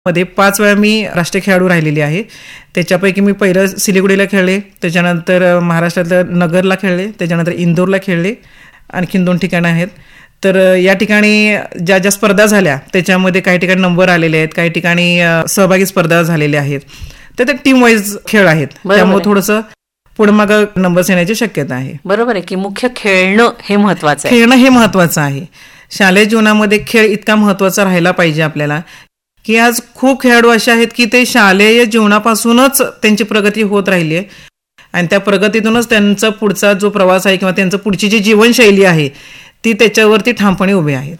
मध्ये 5 वेळा मी राष्ट्रीय खेळाडू राहिलेली आहे. त्याच्यापैकी मी पहिलं सिलिगुडीला खेळले, त्याच्यानंतर महाराष्ट्रातल्या नगरला खेळले, त्याच्यानंतर इंदोरला खेळले, आणखीन 2 ठिकाणं आहेत. तर या ठिकाणी ज्या ज्या स्पर्धा झाल्या त्याच्यामध्ये काही ठिकाणी नंबर आलेले आहेत, काही ठिकाणी सहभागी स्पर्धा झालेल्या आहेत. तर ते टीम वाईज खेळ आहेत, त्यामुळे थोडंसं पुढे मागं नंबर्स येण्याची शक्यता आहे. बरोबर आहे की मुख्य खेळणं हे महत्वाचं आहे. खेळणं हे महत्वाचं आहे. शालेय जीवनामध्ये खेळ इतका महत्वाचा राहिला पाहिजे आपल्याला, की आज खूप खेळाडू असे आहेत की ते शालेय जीवनापासूनच त्यांची प्रगती होत राहिली आहे आणि त्या प्रगतीतूनच त्यांचा पुढचा जो प्रवास आहे किंवा त्यांचं पुढची जी जीवनशैली आहे ती त्याच्यावरती ठामपणे उभी आहे.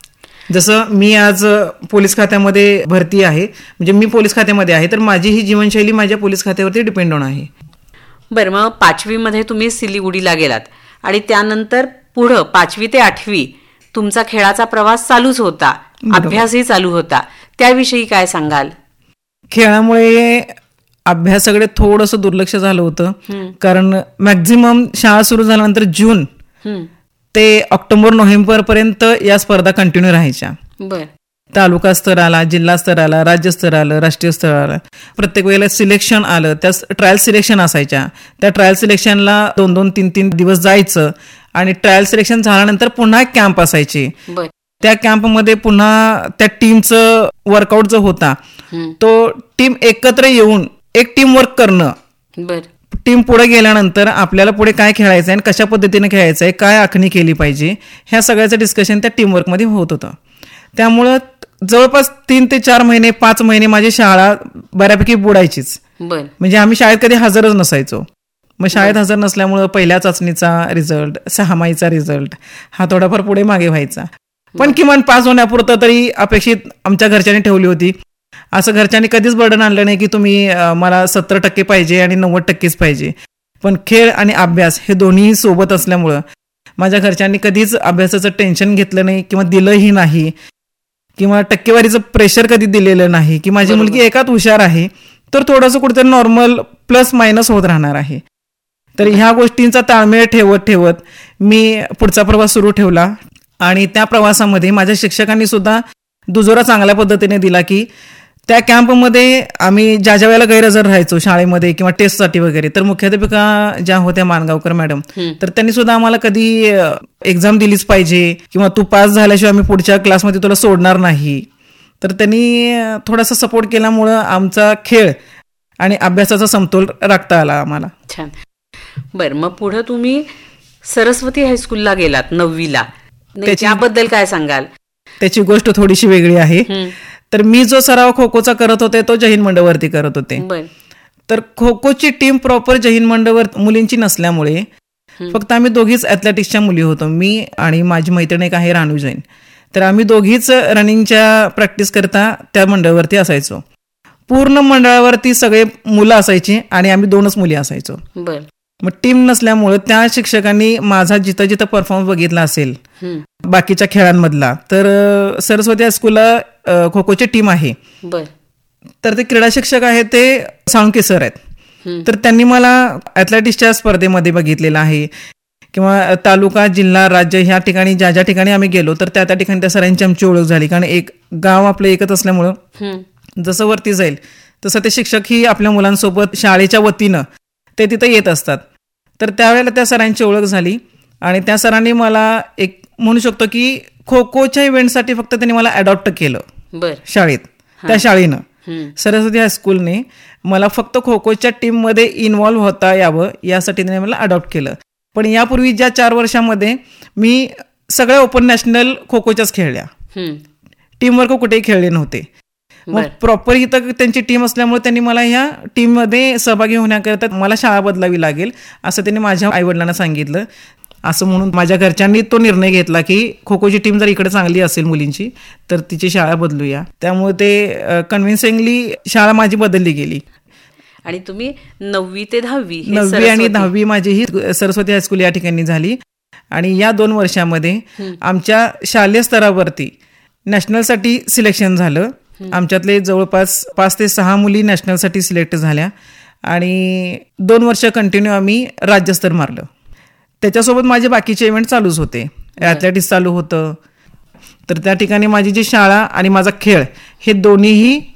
जसं मी आज पोलीस खात्यामध्ये भरती आहे, म्हणजे मी पोलीस खात्यामध्ये आहे, तर माझी ही जीवनशैली माझ्या पोलीस खात्यावरती डिपेंड होणार आहे. बरं, मग 5वी मध्ये तुम्ही सिलिगुडीला गेलात आणि त्यानंतर पुढं 5वी ते 8वी तुमचा खेळाचा प्रवास चालूच होता, अभ्यासही चालू होता. त्याविषयी काय सांगाल? खेळामुळे अभ्यासाकडे थोडंसं दुर्लक्ष झालं होतं, कारण मॅक्झिमम शाळा सुरू झाल्यानंतर जून ते ऑक्टोबर नोव्हेंबर पर्यंत या स्पर्धा कंटिन्यू राहायच्या. तालुका स्तराला, जिल्हा स्तराला, राज्यस्तर आलं, राष्ट्रीय स्तर आलं, प्रत्येक वेळेला सिलेक्शन आलं, त्या ट्रायल सिलेक्शन असायच्या. त्या ट्रायल सिलेक्शनला 2-2, 3-3 दिवस जायचं आणि ट्रायल सिलेक्शन झाल्यानंतर पुन्हा एक कॅम्प असायचे. त्या कॅम्पमध्ये पुन्हा त्या टीमचं वर्कआउट जो होता तो टीम एकत्र येऊन एक टीम वर्क करणं, टीम पुढे गेल्यानंतर आपल्याला पुढे काय खेळायचं आहे आणि कशा पद्धतीने खेळायचं आहे, काय आखणी केली पाहिजे, ह्या सगळ्याचं डिस्कशन त्या टीमवर्कमध्ये होत होतं. त्यामुळं जवळपास 3 ते 4 महिने 5 महिने माझी शाळा बऱ्यापैकी बुडायचीच. म्हणजे आम्ही शाळेत कधी हजरच नसायचो. मग शाळेत हजर नसल्यामुळं पहिल्या चाचणीचा रिझल्ट, 6माहीचा रिझल्ट हा थोडाफार पुढे मागे व्हायचा. पण किमान पास होण्यापुरतं तरी अपेक्षित आमच्या घरच्यांनी ठेवली होती. असं घरच्यांनी कधीच बर्डन आणलं नाही की तुम्ही मला 70% पाहिजे आणि 90%च पाहिजे. पण खेळ आणि अभ्यास हे दोन्ही सोबत असल्यामुळं माझ्या घरच्यांनी कधीच अभ्यासाचं टेन्शन घेतलं नाही किंवा दिलंही नाही, किंवा टक्केवारीचं प्रेशर कधी दिलेलं नाही की माझी मुलगी एकात हुशार आहे तर थोडंसं कुठेतरी नॉर्मल प्लस मायनस होत राहणार आहे. तर ह्या गोष्टींचा ताळमेळ ठेवत ठेवत मी पुढचा प्रवास सुरू ठेवला आणि त्या प्रवासामध्ये माझ्या शिक्षकांनी सुद्धा दुजोरा चांगल्या पद्धतीने दिला की त्या कॅम्पमध्ये आम्ही ज्या ज्या वेळेला गैरहजर राहायचो शाळेमध्ये किंवा टेस्टसाठी वगैरे, तर मुख्याध्यापिका ज्या होत्या मानगावकर मॅडम, तर त्यांनी सुद्धा आम्हाला कधी एक्झाम दिलीच पाहिजे किंवा तू पास झाल्याशिवाय आम्ही पुढच्या क्लासमध्ये तुला सोडणार नाही, तर त्यांनी थोडासा सपोर्ट केल्यामुळं आमचा खेळ आणि अभ्यासाचा समतोल राखता आला आम्हाला. छान. बरं, मग पुढे तुम्ही सरस्वती हायस्कूलला गेलात 9वीला, त्याच्याबद्दल काय सांगाल? त्याची गोष्ट थोडीशी वेगळी आहे. तर मी जो सराव खो खोचा करत होते तो जैन मंडळवरती करत होते. तर खो खोची टीम प्रॉपर जैन मंडळवर मुलींची नसल्यामुळे फक्त आम्ही दोघीच ॲथलेटिक्सच्या मुली होतो, मी आणि माझी मैत्रीण एक आहे रानू जैन. तर आम्ही दोघीच रनिंगच्या प्रॅक्टिस करता त्या मंडळावरती असायचो. पूर्ण मंडळावरती सगळे मुलं असायची आणि आम्ही 2च मुली असायचो. मग टीम नसल्यामुळे त्या शिक्षकांनी माझा जिथं जिथं परफॉर्मन्स बघितला असेल बाकीच्या खेळांमधला, तर सरस्वती हायस्कूलला खो खोची टीम आहे, तर ते क्रीडा शिक्षक आहेत ते साळुंके सर आहेत. तर त्यांनी मला ॲथलेटिक्सच्या स्पर्धेमध्ये बघितलेलं आहे किंवा तालुका, जिल्हा, राज्य ह्या ठिकाणी ज्या ज्या ठिकाणी आम्ही गेलो तर त्या ठिकाणी त्या सरांची आमची ओळख झाली. कारण एक गाव आपलं एकच असल्यामुळं जसं वरती जाईल तसं ते शिक्षक ही आपल्या मुलांसोबत शाळेच्या वतीनं ते तिथं येत असतात. तर त्यावेळेला त्या सरांची ओळख झाली आणि त्या सरांनी मला एक म्हणू शकतो की खो खोच्या इव्हेंटसाठी फक्त त्यांनी मला अडॉप्ट केलं शाळेत. त्या शाळेनं सरस्वती हायस्कूलने मला फक्त खो खोच्या टीममध्ये इन्व्हॉल्व्ह होता यावं यासाठी त्यांनी मला अडॉप्ट केलं. पण यापूर्वी ज्या 4 वर्षामध्ये मी सगळ्या ओपन नॅशनल खो खोच्याच खेळल्या, टीमवर्क कुठेही खेळले नव्हते. मग प्रॉपर इथं त्यांची टीम असल्यामुळे त्यांनी मला ह्या टीममध्ये सहभागी होण्याकरता मला शाळा बदलावी लागेल असं त्यांनी माझ्या आईवडिलांना सांगितलं. असं म्हणून माझ्या घरच्यांनी तो निर्णय घेतला की खो खोची टीम जर इकडे चांगली असेल मुलींची तर तिची शाळा बदलूया. त्यामुळे ते कन्व्हिन्सिंगली शाळा माझी बदलली गेली. आणि तुम्ही 9वी ते 10वी 9वी आणि 10वी माझी ही सरस्वती हायस्कूल या ठिकाणी झाली. आणि या 2 वर्षामध्ये आमच्या शालेय स्तरावरती नॅशनलसाठी सिलेक्शन झालं. आमच्यातले जवळपास 5 ते 6 मुली नॅशनलसाठी सिलेक्ट झाल्या आणि 2 वर्ष कंटिन्यू आम्ही राज्यस्तर मारलं. त्याच्यासोबत माझे बाकीचे इव्हेंट चालूच होते, ॲथलेटिक्स चालू होतं. तर त्या ठिकाणी माझी जी शाळा आणि माझा खेळ हे दोन्हीही